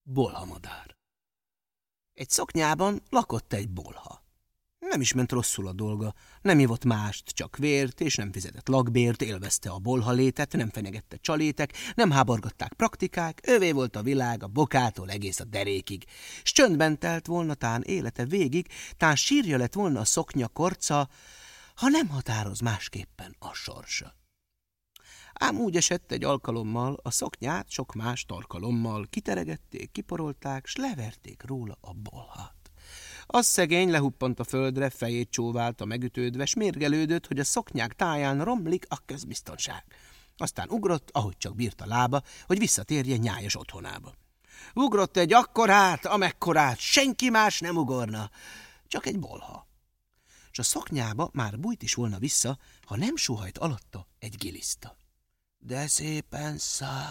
Bolhamadár. Egy szoknyában lakott egy bolha. Nem is ment rosszul a dolga, nem ivott mást, csak vért, és nem fizetett lakbért, élvezte a bolha létet, nem fenyegette csalétek, nem háborgatták praktikák, övé volt a világ a bokától egész a derékig, s csöndben telt volna tán élete végig, tán sírja lett volna a szoknya korca, ha nem határoz másképpen a sorsa. Ám úgy esett egy alkalommal, a szoknyát sok más tarkalommal kiteregették, kiporolták, s leverték róla a bolhát. Az szegény lehuppant a földre, fejét csóválta megütődve, s mérgelődött, hogy a szoknyák táján romlik a közbiztonság. Aztán ugrott, ahogy csak bírta lába, hogy visszatérjen nyájas otthonába. Ugrott egy akkorát, amekkorát senki más nem ugorna, csak egy bolha. S a szoknyába már bújt is volna vissza, ha nem sóhajt alatta egy giliszta. De szépen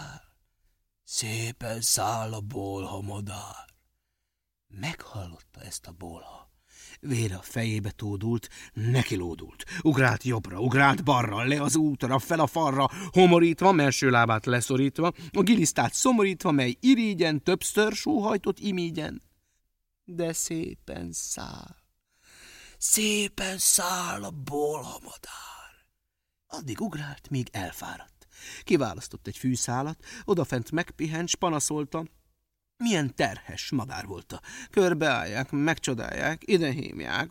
száll a bolha madár. Meghallotta ezt a bolha. Vére a fejébe tódult, nekilódult. Ugrált jobbra, ugrált balra, le az útra, fel a falra, homorítva, mellső lábát leszorítva, a gilisztát szomorítva, mely irigyen többször sóhajtott imígyen. De szépen száll a bolha madár. Addig ugrált, míg elfáradt. Kiválasztott egy fűszálat, odafent megpihent, s panaszolta, milyen terhes madár volt. Körbeállják, megcsodálják, idehívják,